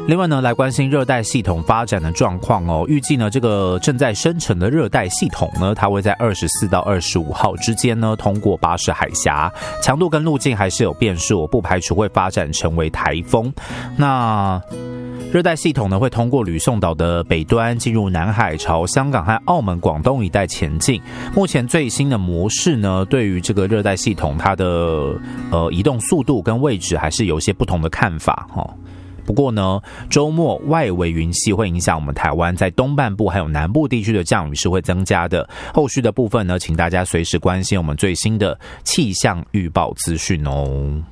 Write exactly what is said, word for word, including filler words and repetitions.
另外呢，来关心热带系统发展的状况哦。预计呢，这个正在生成的热带系统呢，它会在二十四到二十五号之间呢，通过巴士海峡，强度跟路径还是有变数，不排除会发展成为台风。那热带系统呢，会通过吕宋岛的北端进入南海，朝香港和澳门、广东一带前进。目前最新的模式呢，对于这个热带系统它的呃移动速度跟位置还是有一些不同的看法哈。不过呢，周末外围云系会影响我们台湾，在东半部还有南部地区的降雨是会增加的。后续的部分呢，请大家随时关心我们最新的气象预报资讯哦。